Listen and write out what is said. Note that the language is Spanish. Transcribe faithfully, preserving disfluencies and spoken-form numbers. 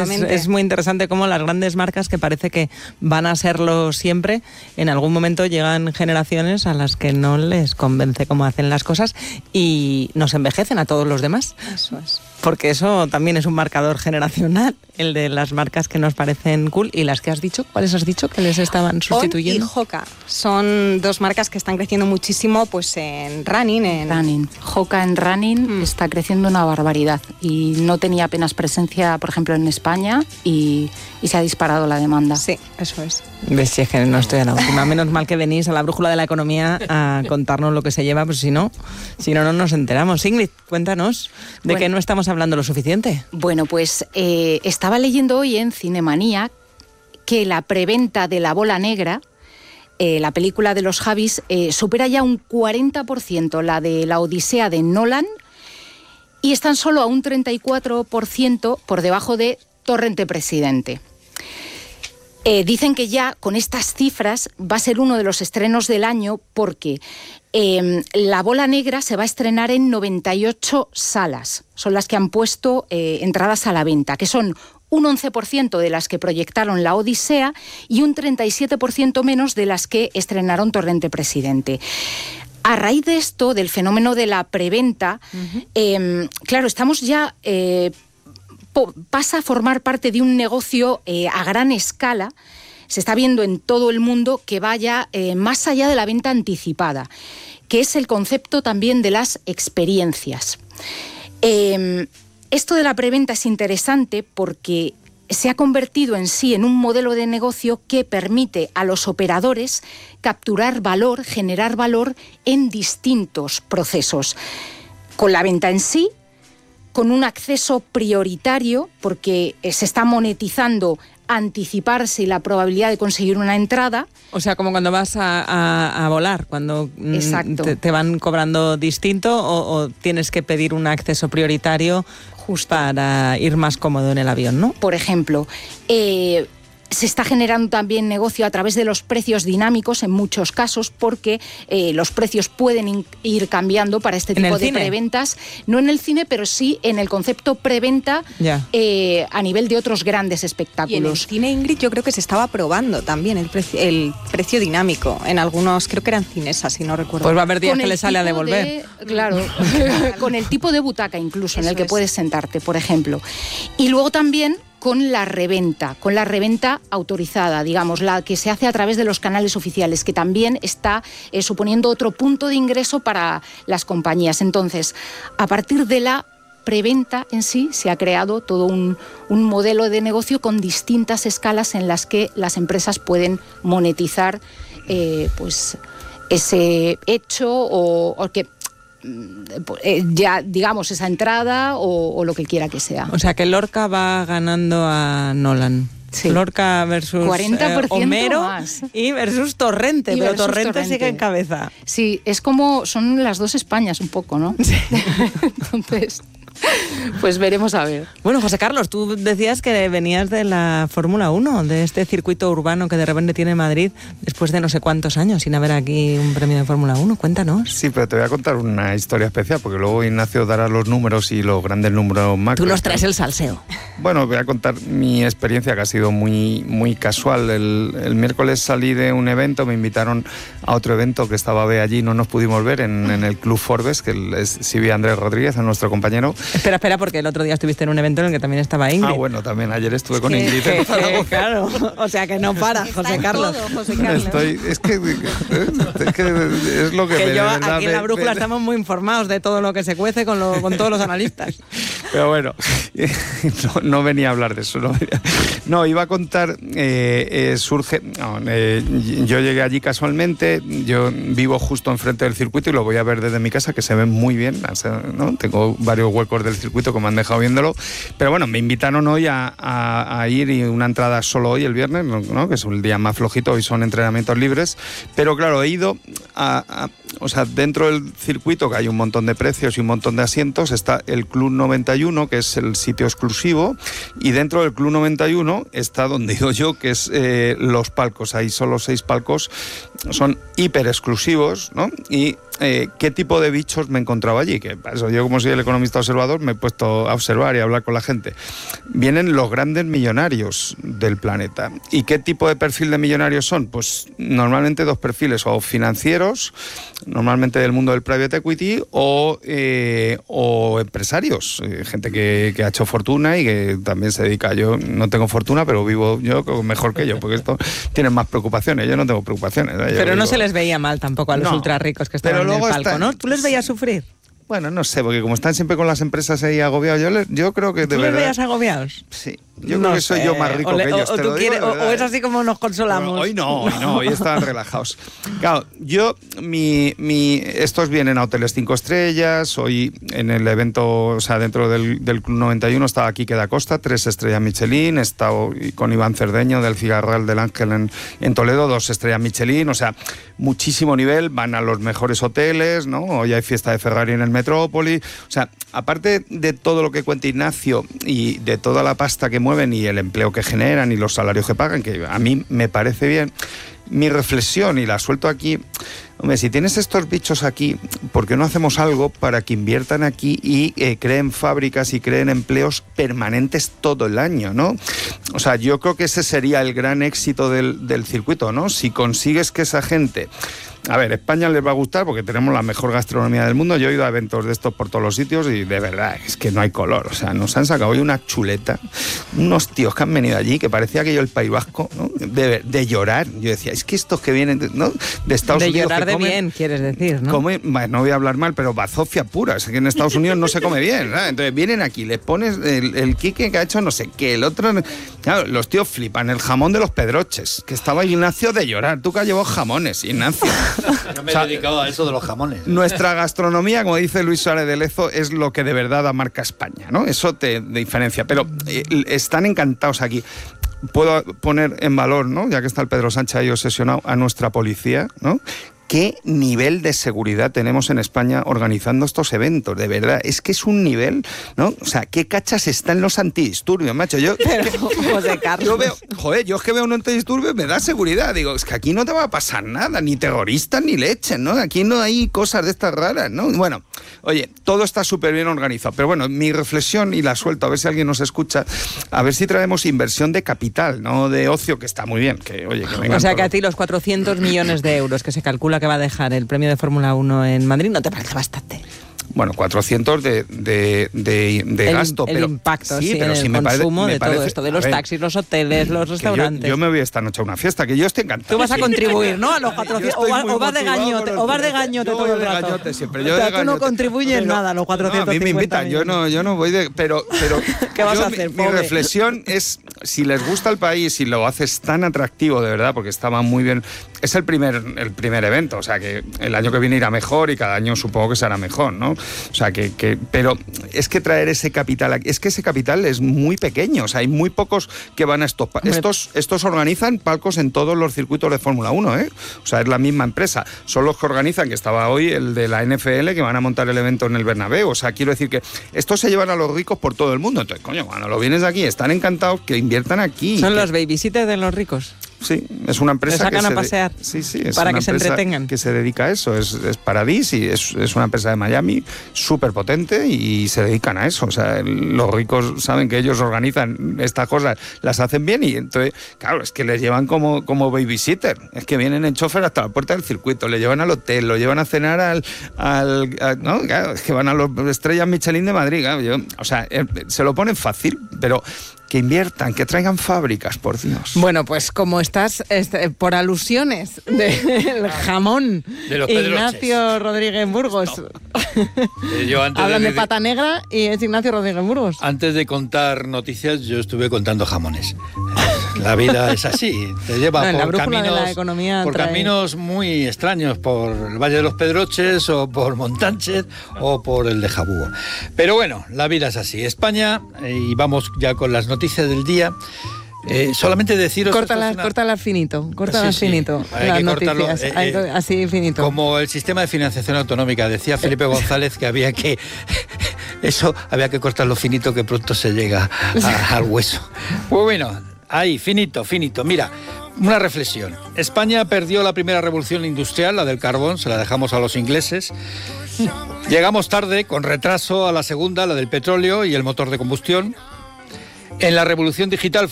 es, es muy interesante cómo las grandes marcas, que parece que van a serlo siempre, en algún momento llegan generaciones a las que no les convence cómo hacen las cosas y nos envejecen a todos los demás. Eso es. Porque eso también es un marcador generacional, el de las marcas que nos parecen cool. ¿Y las que has dicho? ¿Cuáles has dicho que les estaban sustituyendo? On y Hoka son dos marcas que están creciendo muchísimo pues en running. En running. Hoka en running mm. está creciendo una barbaridad y no tenía apenas presencia, por ejemplo, en España y, y se ha disparado la demanda. Sí, eso es. Ves, si es que no estoy a la última. Menos mal que venís a la brújula de la economía a contarnos lo que se lleva, pues si no, si no, no nos enteramos. Ingrid, cuéntanos, ¿de bueno, qué no estamos hablando lo suficiente? Bueno, pues eh, estaba leyendo hoy en Cinemanía que la preventa de La Bola Negra, eh, la película de los Javis, eh, supera ya un cuarenta por ciento la de La Odisea de Nolan y están solo a un treinta y cuatro por ciento por debajo de Torrente Presidente. Eh, dicen que ya con estas cifras va a ser uno de los estrenos del año porque eh, La Bola Negra se va a estrenar en noventa y ocho salas. Son las que han puesto eh, entradas a la venta, que son un once por ciento de las que proyectaron La Odisea y un treinta y siete por ciento menos de las que estrenaron Torrente Presidente. A raíz de esto, del fenómeno de la preventa, uh-huh. eh, claro, estamos ya... Eh, pasa a formar parte de un negocio eh, a gran escala. Se está viendo en todo el mundo que vaya eh, más allá de la venta anticipada, que es el concepto también de las experiencias. Eh, esto de la preventa es interesante porque se ha convertido en sí en un modelo de negocio que permite a los operadores capturar valor, generar valor en distintos procesos. Con la venta en sí, con un acceso prioritario, porque se está monetizando anticiparse y la probabilidad de conseguir una entrada. O sea, como cuando vas a, a, a volar, cuando te, te van cobrando distinto o, o tienes que pedir un acceso prioritario justo para ir más cómodo en el avión, ¿no? Por ejemplo, eh, se está generando también negocio a través de los precios dinámicos en muchos casos porque eh, los precios pueden in- ir cambiando para este tipo de cine? preventas. No en el cine, pero sí en el concepto preventa eh, a nivel de otros grandes espectáculos. Y en el cine, Ingrid, yo creo que se estaba probando también el, preci- el precio dinámico en algunos, creo que eran Cinesas, si no recuerdo. Pues va a haber días que le sale a devolver. De, claro, con el tipo de butaca incluso Eso en el que es. puedes sentarte, por ejemplo. Y luego también con la reventa, con la reventa autorizada, digamos, la que se hace a través de los canales oficiales, que también está eh, suponiendo otro punto de ingreso para las compañías. Entonces, a partir de la preventa en sí, se ha creado todo un, un modelo de negocio con distintas escalas en las que las empresas pueden monetizar eh, pues, ese hecho o, o que... ya digamos esa entrada o, o lo que quiera que sea. O sea que Lorca va ganando a Nolan. Sí. Lorca versus cuarenta por ciento eh, Homero más. Y versus Torrente, y pero versus Torrente, Torrente sigue en cabeza. Sí, es como son las dos Españas un poco, ¿no? Sí. Entonces, pues veremos a ver. Bueno, José Carlos, tú decías que venías de la Fórmula uno, de este circuito urbano que de repente tiene Madrid después de no sé cuántos años sin haber aquí un premio de Fórmula uno. Cuéntanos. Sí, pero te voy a contar una historia especial, porque luego Ignacio dará los números y los grandes números macro. Tú nos traes el salseo. Bueno, voy a contar mi experiencia, que ha sido muy, muy casual. El, el miércoles salí de un evento, me invitaron a otro evento que estaba B allí, no nos pudimos ver en, en el Club Forbes, que es Sibi Andrés Rodríguez, nuestro compañero. Espera, espera, porque el otro día estuviste en un evento en el que también estaba Ingrid. Ah, bueno, también ayer estuve con que, Ingrid. Que, que, claro, o sea que no para, José Carlos. Todo, José Carlos. Estoy, es, que, es que es lo que... que me, yo, verdad, aquí en la brújula me, estamos muy informados de todo lo que se cuece con, lo, con todos los analistas. Pero bueno, no, no venía a hablar de eso. No, no iba a contar, eh, eh, surge... No, eh, yo llegué allí casualmente, yo vivo justo enfrente del circuito y lo voy a ver desde mi casa, que se ve muy bien, ¿no? Tengo varios huecos del circuito que me han dejado viéndolo, pero bueno, me invitaron hoy a, a, a ir, y una entrada solo hoy, el viernes, ¿no? Que es un día más flojito, hoy son entrenamientos libres, pero claro, he ido a, a o sea, dentro del circuito, que hay un montón de precios y un montón de asientos, está el Club noventa y uno, que es el sitio exclusivo, y dentro del Club noventa y uno está donde he ido yo, que es eh, los palcos. Hay solo seis palcos, son hiper exclusivos, ¿no? Y eh, qué tipo de bichos me encontraba allí, que eso, yo como soy el economista observador me he puesto a observar y a hablar con la gente. Vienen los grandes millonarios del planeta. ¿Y qué tipo de perfil de millonarios son? Pues normalmente dos perfiles, o financieros, normalmente del mundo del private equity, o, eh, o empresarios, eh, gente que, que ha hecho fortuna y que también se dedica. Yo no tengo fortuna, pero vivo yo mejor que yo, porque esto tienen más preocupaciones, yo no tengo preocupaciones. ¿eh? Pero digo, no se les veía mal tampoco a los no, ultra ricos que estaban en el palco, están, ¿no? ¿Tú les veías sufrir? Bueno, no sé, porque como están siempre con las empresas ahí agobiados, yo, les, yo creo que de ¿Tú verdad... les veías agobiados? Sí, yo no creo que soy sé. yo más rico o le, que ellos, o, te tú lo digo quieres, de o, verdad, o es ¿eh? así como nos consolamos. Hoy no, hoy no, hoy estaban relajados. Claro, yo, mi, mi, estos vienen a hoteles cinco estrellas, hoy en el evento, o sea, dentro del, del Club noventa y uno estaba Quique da Costa, tres estrellas Michelin, he estado con Iván Cerdeño del Cigarral del Ángel en, en Toledo, dos estrellas Michelin, o sea, muchísimo nivel, van a los mejores hoteles, ¿no? Hoy hay fiesta de Ferrari en el Metrópoli, o sea, aparte de todo lo que cuenta Ignacio y de toda la pasta que mueven y el empleo que generan y los salarios que pagan, que a mí me parece bien, mi reflexión, y la suelto aquí, hombre, si tienes estos bichos aquí, ¿por qué no hacemos algo para que inviertan aquí y eh, creen fábricas y creen empleos permanentes todo el año, ¿no? O sea, yo creo que ese sería el gran éxito del, del circuito, ¿no? Si consigues que esa gente... A ver, España les va a gustar porque tenemos la mejor gastronomía del mundo. Yo he ido a eventos de estos por todos los sitios y de verdad es que no hay color. O sea, nos han sacado hoy una chuleta, unos tíos que han venido allí que parecía aquello el País Vasco, ¿no? de, de llorar. Yo decía, es que estos que vienen de, ¿no? de Estados de Unidos... De llorar de comen, bien, quieres decir, ¿no? Comen, bueno, no voy a hablar mal, pero bazofia pura. Es que en Estados Unidos no se come bien, ¿no? Entonces vienen aquí, les pones el, el Quique que ha hecho no sé qué, el otro... Claro, los tíos flipan, el jamón de los Pedroches, que estaba Ignacio de llorar. Tú que has llevado jamones, Ignacio. Yo me he dedicado a eso de los jamones. Nuestra gastronomía, como dice Luis Suárez de Lezo, es lo que de verdad marca España, ¿no? Eso te diferencia. Pero eh, están encantados aquí. Puedo poner en valor, ¿no? Ya que está el Pedro Sánchez ahí obsesionado, a nuestra policía, ¿no? ¿Qué nivel de seguridad tenemos en España organizando estos eventos? De verdad, es que es un nivel, ¿no? O sea, ¿qué cachas están los antidisturbios, macho? Yo, Pero, José Carlos... Yo veo, joder, yo es que veo un antidisturbio y me da seguridad. Digo, es que aquí no te va a pasar nada, ni terroristas ni leche, ¿no? Aquí no hay cosas de estas raras, ¿no? Bueno, oye, todo está súper bien organizado. Pero bueno, mi reflexión, y la suelto, a ver si alguien nos escucha, a ver si traemos inversión de capital, no de ocio, que está muy bien. Que, oye, que vengan o sea, todos. que a ti los cuatrocientos millones de euros que se calcula que va a dejar el premio de Fórmula uno en Madrid, ¿no te parece bastante? Bueno, cuatrocientos de, de, de, de el, gasto. El pero, impacto, sí, sí, pero en si el me consumo parece, de me parece, todo esto, de los ver, taxis, los hoteles, los restaurantes. Yo, yo me voy esta noche a una fiesta, que yo estoy encantado. Tú vas a contribuir, ¿no? A los Yo cuatrocientos, estoy o, va, muy o vas de motivado gañote, por o vas de el- gañote yo todo voy el de rato. gañote siempre, O yo sea, de tú no gañote. contribuyes Pero- nada a los cuatrocientos No, a mí me invitan, yo no, yo no voy de... Pero, pero ¿Qué vas yo, a hacer, mi, mi pobre? reflexión es, si les gusta el país y lo haces tan atractivo, de verdad, porque estaba muy bien... Es el primer, el primer evento, o sea, que el año que viene irá mejor y cada año supongo que será mejor, ¿no? O sea, que... que pero es que traer ese capital aquí, es que ese capital es muy pequeño, o sea, hay muy pocos que van a estos... pa- Estos, estos organizan palcos en todos los circuitos de Fórmula uno, ¿eh? O sea, es la misma empresa. Son los que organizan, que estaba hoy el de la N F L, que van a montar el evento en el Bernabéu. O sea, quiero decir que estos se llevan a los ricos por todo el mundo. Entonces, coño, cuando lo vienes de aquí, están encantados que inviertan aquí. Son que- los babysitters de los ricos. Sí, es una empresa Le sacan que a se de- pasear sí, sí, es para una que se empresa entretengan. que se dedica a eso. Es, es Paradis y es, es una empresa de Miami súper potente y se dedican a eso. O sea, el- los ricos saben que ellos organizan estas cosas, las hacen bien y entonces, claro, es que les llevan como, como babysitter. Es que vienen en chofer hasta la puerta del circuito, le llevan al hotel, lo llevan a cenar al... al a- no, claro, es que van a los estrellas Michelin de Madrid. Claro, yo- o sea, eh, se lo ponen fácil, pero... que inviertan, que traigan fábricas, por Dios. Bueno, pues como estás este, por alusiones del jamón, De los Pedroches. Ignacio Rodríguez Burgos. Eh, yo antes Hablan de, de, pata negra y es Ignacio Rodríguez Burgos. antes de contar noticias, yo estuve contando jamones. La vida es así, te lleva No, en la por brújula de caminos, la economía por trae- caminos muy extraños, por el Valle de los Pedroches o por Montánchez o por el de Jabúo. Pero bueno, la vida es así. España, eh, y vamos ya con las noticias del día. Eh, solamente deciros... Córtalas, esto es una- córtalas finito, córtalas Sí, sí. finito, Hay las que cortarlo, noticias, eh, hay eh, que- así finito. Como el sistema de financiación autonómica, decía Felipe González que había que... Eso había que cortarlo finito, que pronto se llega a- al hueso. Pues bueno, ahí, finito, finito. Mira, Una reflexión. España perdió la primera revolución industrial, la del carbón, se la dejamos a los ingleses. Llegamos tarde, con retraso, a la segunda, la del petróleo y el motor de combustión. En la revolución digital